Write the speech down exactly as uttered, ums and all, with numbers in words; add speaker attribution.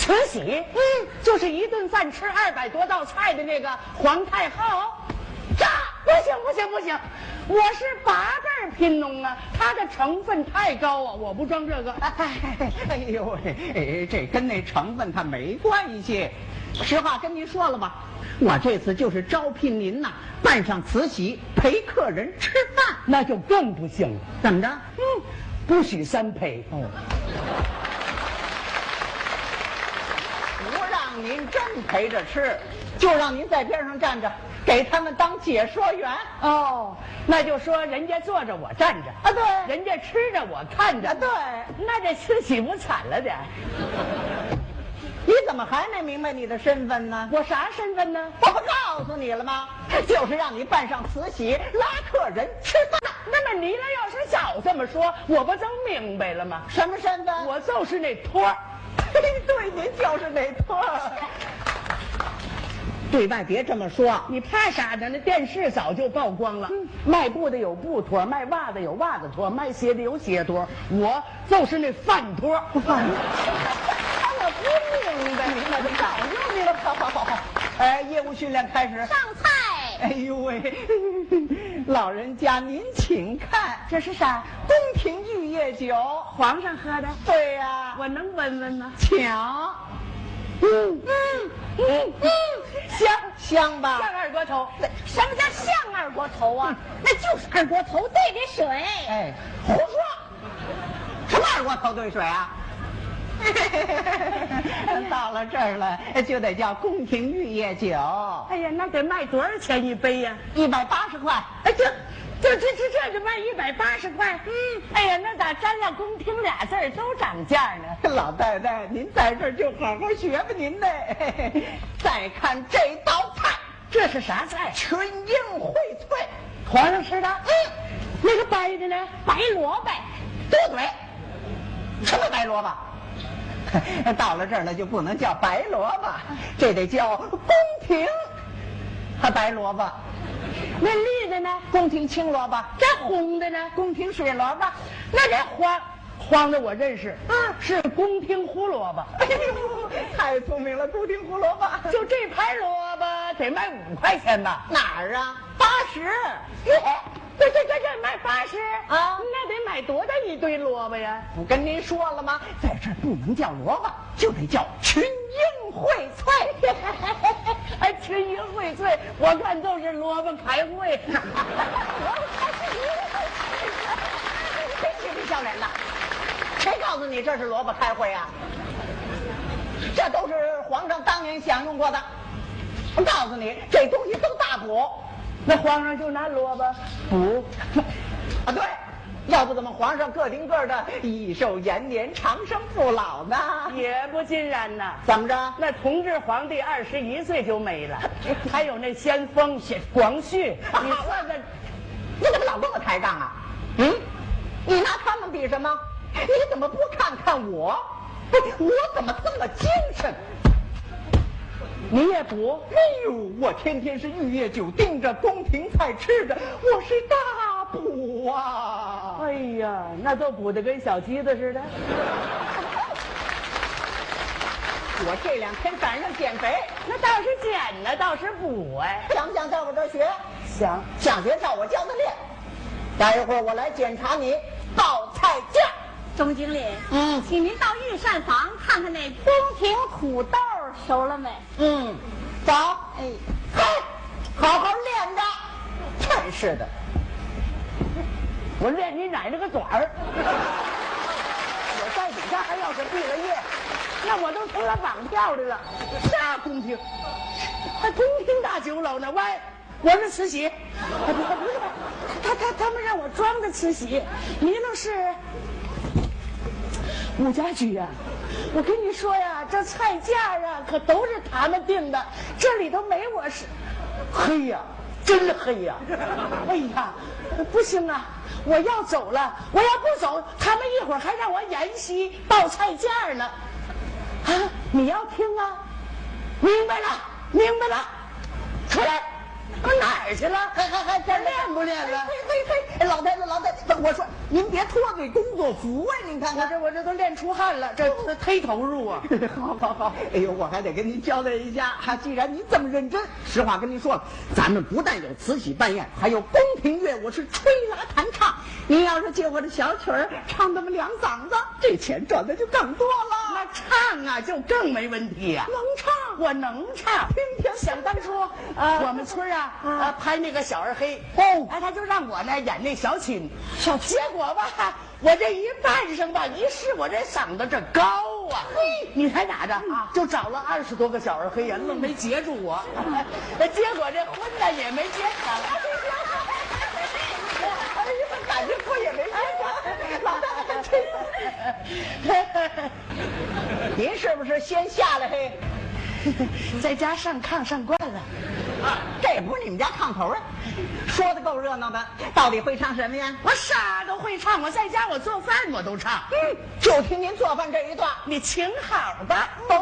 Speaker 1: 慈禧，嗯，就是一顿饭吃二百多道菜的那个皇太后。这不行不行不行，我是八辈贫农啊，它的成分太高啊，我不装这个。
Speaker 2: 哎哎呦喂，这跟那成分它没关系。实话跟您说了吧，我这次就是招聘您呐，办上慈禧陪客人吃饭，
Speaker 1: 那就更不行了。
Speaker 2: 怎么着？
Speaker 1: 嗯，不许三陪。
Speaker 2: 哦，不让您真陪着吃，就让您在边上站着，给他们当解说员。
Speaker 1: 哦，那就说人家坐着我站着
Speaker 2: 啊，对，
Speaker 1: 人家吃着我看着，
Speaker 2: 啊，对，
Speaker 1: 那这慈禧不惨了点？
Speaker 2: 你怎么还没明白你的身份呢？
Speaker 1: 我啥身份呢？
Speaker 2: 我不告诉你了吗？就是让你办上慈禧拉客人吃饭。
Speaker 1: 那么你呢？要是早这么说，我不就明白了吗？
Speaker 2: 什么身份？
Speaker 1: 我就是那托儿。
Speaker 2: 对，您就是那托儿。对外别这么说，
Speaker 1: 你怕啥呢？那电视早就曝光了。嗯、卖布的有布托，卖袜子有袜子托，卖鞋的有鞋托，我就是那饭托。
Speaker 2: 饭托。我不明白，明白就早就明白。好好好好，哎，业务训练开始。
Speaker 3: 上菜。
Speaker 2: 哎呦喂，老人家您请看，
Speaker 1: 这是啥？
Speaker 2: 宫廷玉液酒，
Speaker 1: 皇上喝的。
Speaker 2: 对呀、啊，
Speaker 1: 我能闻闻吗？
Speaker 2: 抢。
Speaker 1: 嗯嗯嗯嗯，香
Speaker 2: 香吧？
Speaker 1: 像二锅头。
Speaker 3: 什么叫像二锅头啊？那就是二锅头兑的水。
Speaker 2: 哎，胡说！什么二锅头兑水啊？到了这儿了，就得叫宫廷玉液酒。
Speaker 1: 哎呀，那得卖多少钱一杯呀？
Speaker 2: 一百八十块。
Speaker 1: 哎，这这这这这就卖一百八十块。嗯，哎呀，那咋沾上宫廷俩字儿都涨价呢？
Speaker 2: 老太太，您在这儿就好好学吧您呢。再看这道菜，
Speaker 1: 这是啥菜？
Speaker 2: 群英荟萃，
Speaker 1: 皇上吃的。
Speaker 2: 嗯，
Speaker 1: 那个白的呢？
Speaker 3: 白萝卜。
Speaker 2: 多嘴，什么白萝卜？到了这儿了就不能叫白萝卜，这得叫宫廷和白萝卜。
Speaker 1: 那绿的呢？
Speaker 2: 宫廷青萝卜。
Speaker 1: 这红的呢？
Speaker 2: 宫廷水萝卜。
Speaker 1: 那这黄黄的我认识，嗯，是宫廷胡萝卜。
Speaker 2: 哎呦，太聪明了，宫廷胡萝卜。
Speaker 1: 就这盘萝卜得卖五块钱吧？
Speaker 2: 哪儿啊？八十。
Speaker 1: 这这这这卖八十
Speaker 2: 啊？
Speaker 1: 那得买多大一堆萝卜呀？
Speaker 2: 不跟您说了吗？在这儿不能叫萝卜，就得叫群英荟萃。
Speaker 1: 哎，群英荟萃，我看都是萝卜开会。
Speaker 2: 真嬉皮笑脸的，谁告诉你这是萝卜开会啊？这都是皇上当年享用过的。我告诉你，这东西都大补。
Speaker 1: 那皇上就拿萝卜补
Speaker 2: 啊？对，要不怎么皇上个顶个的益寿延年、长生不老呢？
Speaker 1: 也不尽然呐。
Speaker 2: 怎么着？
Speaker 1: 那同治皇帝二十一岁就没了，还有那先锋广旭，你说说，
Speaker 2: 你怎么老跟我抬杠啊？嗯，你拿他们比什么？你怎么不看看我？我怎么这么精神？
Speaker 1: 你也补？
Speaker 2: 哎呦，我天天是玉液酒盯着，宫廷菜吃着，我是大补啊！
Speaker 1: 哎呀，那都补得跟小鸡子似的。
Speaker 2: 我这两天赶上减肥，
Speaker 1: 那倒是减呢，倒是补哎。
Speaker 2: 想不想在我这儿学？
Speaker 1: 想，
Speaker 2: 想学照我教的练。待一会儿我来检查你报菜价。
Speaker 3: 钟经理，
Speaker 2: 嗯，
Speaker 3: 请您到御膳房看看那宫廷土豆熟了没？
Speaker 2: 嗯，走。哎，嘿，好好练着。真是的，
Speaker 1: 我练你奶奶个爪儿！我在底下还要是毕了业，那我都成了绑票的了。啥宫廷？还宫廷大酒楼呢？喂，我是慈禧。不不不是，他他他们让我装的慈禧，你那是武家驹呀。我跟你说呀，这菜价啊可都是他们定的，这里头没我是。黑呀，真黑呀！哎呀，不行啊，我要走了，我要不走，他们一会儿还让我演戏报菜价呢。啊，你要听啊？明白了，明白了，出来， 我哪儿去了？还还还这练不练了？
Speaker 2: 嘿嘿嘿，老太太老太太，我说您别脱罪工作服啊！您看看，
Speaker 1: 我这我这都练出汗了，这这忒投入啊！
Speaker 2: 好好好，哎呦，我还得跟您交代一下哈，既然您这么认真，实话跟您说了，咱们不但有慈禧办宴，还有宫廷乐，我是吹拉弹唱。您要是借我的小曲儿唱那么两嗓子，这钱赚的就更多了。
Speaker 1: 那唱啊，就更没问题呀、啊。
Speaker 2: 能唱，
Speaker 1: 我能唱。
Speaker 2: 听听，
Speaker 1: 想当初，
Speaker 2: 啊，
Speaker 1: 我们村啊，
Speaker 2: 啊
Speaker 1: 啊拍那个小二黑，
Speaker 2: 哦，
Speaker 1: 哎，他就让我呢演那小琴，
Speaker 2: 小
Speaker 1: 结果吧，我这一扮上吧，一试我这嗓子这高啊，嘿，你猜咋着啊？就找了二十多个小二黑呀，愣没截住我，结果这婚呢也没结成。
Speaker 2: 哎呀，感觉婚也没结成，老大真。您是不是先下来嘿？
Speaker 1: 在家上炕上惯了，
Speaker 2: 这不是你们家炕头啊？说的够热闹的，到底会唱什么呀？
Speaker 1: 我啥都会唱，我在家我做饭我都唱。
Speaker 2: 嗯，就听您做饭这一段，
Speaker 1: 你请好吧。
Speaker 2: 都